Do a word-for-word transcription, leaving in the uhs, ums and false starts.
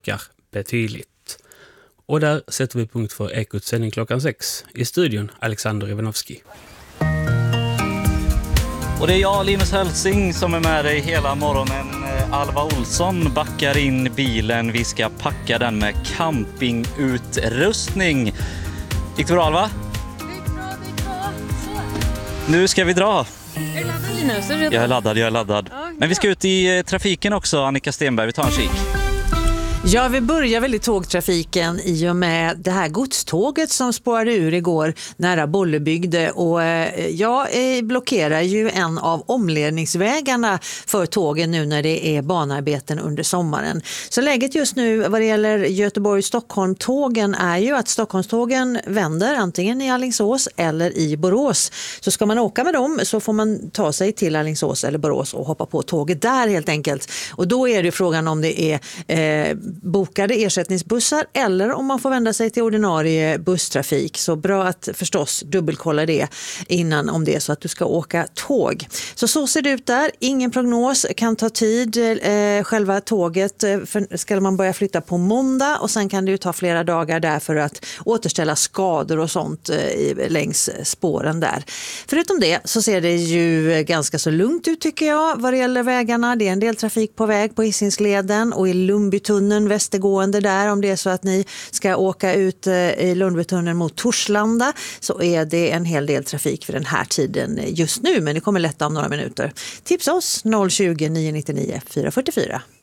ökar betydligt. Och där sätter vi punkt för Ekots sändning klockan sex. I studion Alexander Ivanovski. Och det är jag, Linus Hälsing, som är med dig hela morgonen. Alva Olsson backar in bilen. Vi ska packa den med campingutrustning. Gick det bra, Alva? Det gick bra, det gick bra. Så. Nu ska vi dra. Är du laddad, Linus? Är du redo? Jag är laddad, jag är laddad. Ja, Men vi ska ut i trafiken också, Annika Stenberg. Vi tar en kik. Ja, vi börjar väl i tågtrafiken i och med det här godståget som spårade ur igår nära Bollebygde, och eh, jag eh, blockerar ju en av omledningsvägarna för tågen nu när det är banarbeten under sommaren. Så läget just nu vad det gäller Göteborg-Stockholm-tågen är ju att Stockholmstågen vänder antingen i Alingsås eller i Borås. Så ska man åka med dem så får man ta sig till Alingsås eller Borås och hoppa på tåget där helt enkelt. Och då är det frågan om det är eh, bokade ersättningsbussar eller om man får vända sig till ordinarie busstrafik. Så bra att förstås dubbelkolla det innan om det är så att du ska åka tåg. Så så ser det ut där. Ingen prognos, kan ta tid. Eh, själva tåget för, ska man börja flytta på måndag och sen kan det ju ta flera dagar där för att återställa skador och sånt eh, längs spåren där. Förutom det så ser det ju ganska så lugnt ut tycker jag vad det gäller vägarna. Det är en del trafik på väg på Hisingsleden och i Lundbytunneln västergående där, om det är så att ni ska åka ut i Lundbytunneln mot Torslanda så är det en hel del trafik för den här tiden just nu, men det kommer lätta om några minuter. Tipsa oss noll tjugo, nio nio nio, fyra fyra fyra.